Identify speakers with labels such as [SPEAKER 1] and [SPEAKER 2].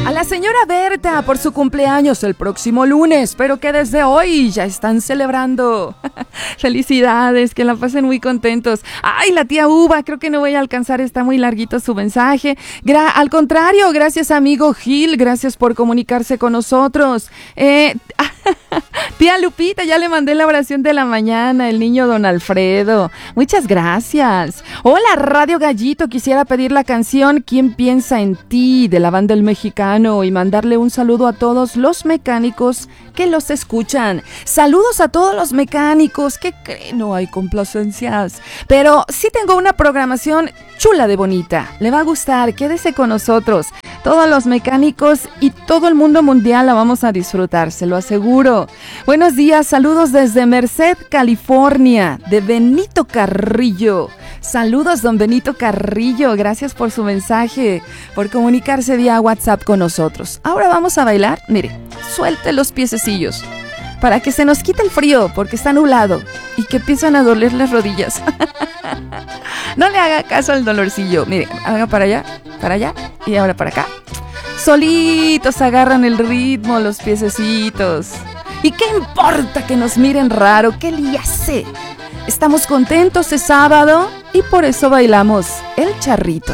[SPEAKER 1] A la señora Berta por su cumpleaños el próximo lunes, pero que desde hoy ya están celebrando. Felicidades, que la pasen muy contentos. Ay, la tía Uva, creo que no voy a alcanzar, está muy larguito su mensaje. Al contrario, gracias amigo Gil, gracias por comunicarse con nosotros. Tía Lupita, ya le mandé la oración de la mañana, el niño don Alfredo. Muchas gracias. Hola, Radio Gallito, quisiera pedir la canción ¿Quién piensa en ti? De la banda El Mexicano y mandarle un saludo a todos los mecánicos que los escuchan. Saludos a todos los mecánicos. ¿Qué creen? No hay complacencias. Pero sí tengo una programación chula de bonita. Le va a gustar, quédese con nosotros. Todos los mecánicos y todo el mundo mundial la vamos a disfrutar, se lo aseguro. Buenos días, saludos desde Merced, California, de Benito Carrillo. Saludos, don Benito Carrillo, gracias por su mensaje, por comunicarse vía WhatsApp con nosotros. Ahora vamos a bailar, mire, suelte los piececillos, para que se nos quite el frío, porque está nublado, y que empiezan a doler las rodillas. No le haga caso al dolorcillo, mire, haga para allá, y ahora para acá. Solitos agarran el ritmo los piececitos. ¿Y qué importa que nos miren raro? ¿Qué le hace? Estamos contentos, es sábado y por eso bailamos el charrito.